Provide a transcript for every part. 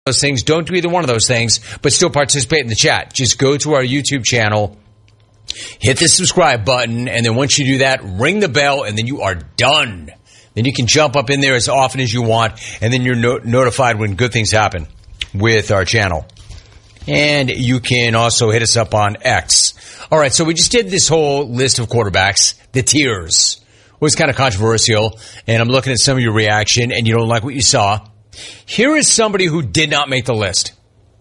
those things. Don't do either one of those things, but still participate in the chat. Just go to our YouTube channel, hit the subscribe button, and then once you do that, ring the bell, and then you are done. Then you can jump up in there as often as you want, and then you're notified when good things happen with our channel. And you can also hit us up on X. All right, so we just did this whole list of quarterbacks, the tiers. It was kind of controversial, and I'm looking at some of your reaction, and you don't like what you saw. Here is somebody who did not make the list.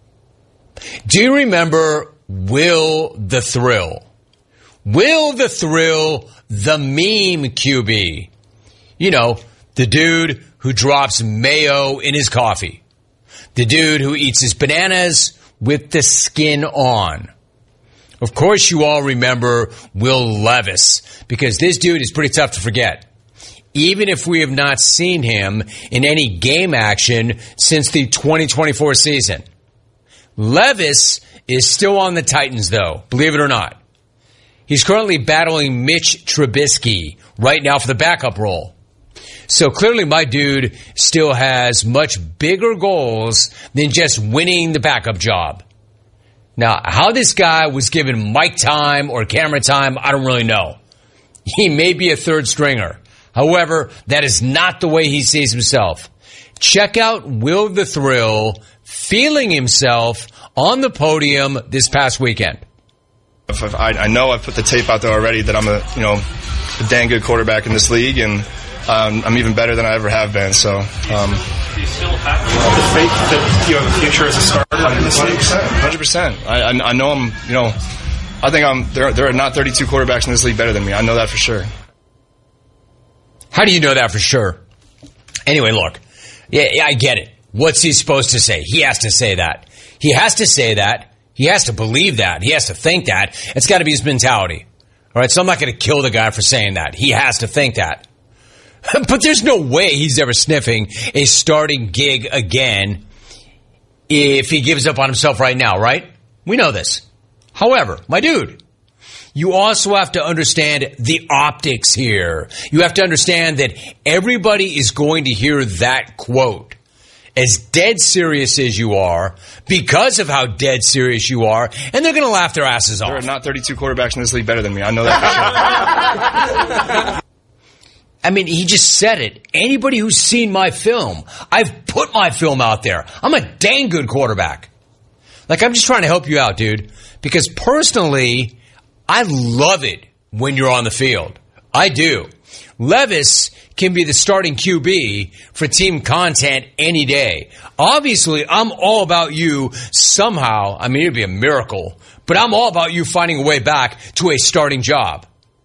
Do you remember Will the Thrill? Will the Thrill, the meme QB. You know, the dude who drops mayo in his coffee. The dude who eats his bananas with the skin on. Of course, you all remember Will Levis, because this dude is pretty tough to forget. Even if we have not seen him in any game action since the 2024 season. Levis is still on the Titans, though, believe it or not. He's currently battling Mitch Trubisky right now for the backup role. So clearly my dude still has much bigger goals than just winning the backup job. Now, how this guy was given mic time or camera time, I don't really know. He may be a third stringer. However, that is not the way he sees himself. Check out Will the Thrill feeling himself on the podium this past weekend. I know I've put the tape out there already that I'm a dang good quarterback in this league, and I'm even better than I ever have been. So, do you still have the faith that you have a future as a starter in this league? 100%. I know I'm. I think there are not 32 quarterbacks in this league better than me. I know that for sure. How do you know that for sure? Anyway, look. Yeah, I get it. What's he supposed to say? He has to say that. He has to say that. He has to believe that. He has to think that. It's got to be his mentality. All right, so I'm not going to kill the guy for saying that. He has to think that. But there's no way he's ever sniffing a starting gig again if he gives up on himself right now, right? We know this. However, my dude, you also have to understand the optics here. You have to understand that everybody is going to hear that quote. As dead serious as you are, because of how dead serious you are, and they're going to laugh their asses off. There are not 32 quarterbacks in this league better than me. I know that for sure. I mean, he just said it. Anybody who's seen my film, I've put my film out there. I'm a dang good quarterback. Like, I'm just trying to help you out, dude. Because personally, I love it when you're on the field. I do. Levis can be the starting QB for team content any day. Obviously, I'm all about you somehow. I mean, it'd be a miracle. But I'm all about you finding a way back to a starting job.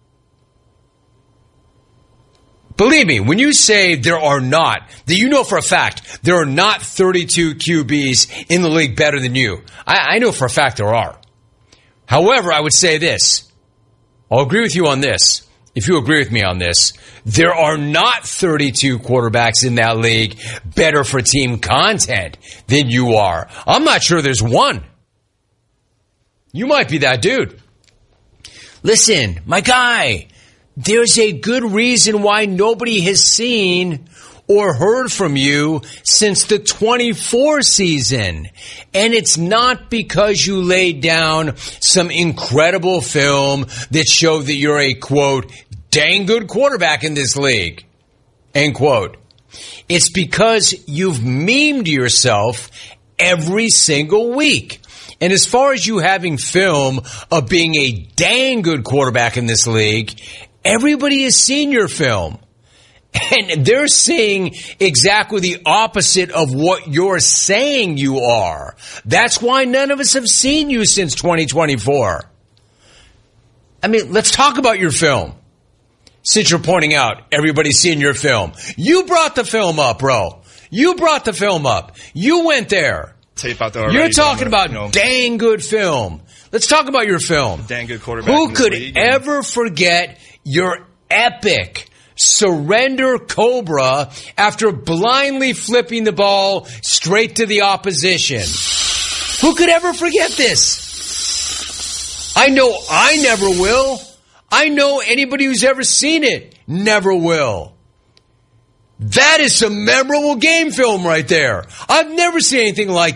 Believe me, when you say there are not, that you know for a fact, there are not 32 QBs in the league better than you. I know for a fact there are. However, I would say this. I'll agree with you on this. If you agree with me on this, there are not 32 quarterbacks in that league better for team content than you are. I'm not sure there's one. You might be that dude. Listen, my guy, there's a good reason why nobody has seen or heard from you since the 24 season. And it's not because you laid down some incredible film that showed that you're a, quote, dang good quarterback in this league, end quote. It's because you've memed yourself every single week. And as far as you having film of being a dang good quarterback in this league, everybody has seen your film. And they're seeing exactly the opposite of what you're saying you are. That's why none of us have seen you since 2024. I mean, let's talk about your film. Since you're pointing out everybody's seen your film. You brought the film up, bro. You brought the film up. You went there. Tape out there already. You're talking about dang good film. Let's talk about your film. Dang good quarterback. Who could ever forget your epic surrender cobra after blindly flipping the ball straight to the opposition? Who could ever forget this? I know I never will. I know anybody who's ever seen it never will. That is some memorable game film right there. I've never seen anything like